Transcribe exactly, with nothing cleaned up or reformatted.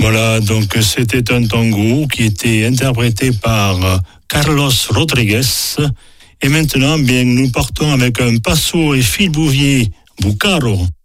Voilà, donc c'était un tango qui était interprété par Carlos Rodriguez. Et maintenant, bien, nous partons avec un Passo et Phil Bouvier, Bucaro.